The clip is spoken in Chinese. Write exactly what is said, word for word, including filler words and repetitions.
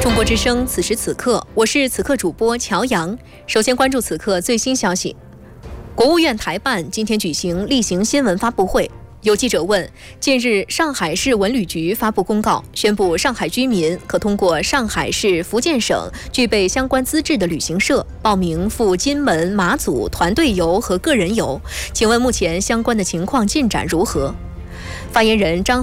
中国之声，此时此刻，我是此刻主播乔阳。首先关注此刻最新消息。国务院台办今天举行例行新闻发布会，有记者问：近日，上海市文旅局发布公告，宣布上海居民可通过上海市、福建省具备相关资质的旅行社报名赴金门、马祖团队游和个人游。请问目前相关的情况进展如何？发言人张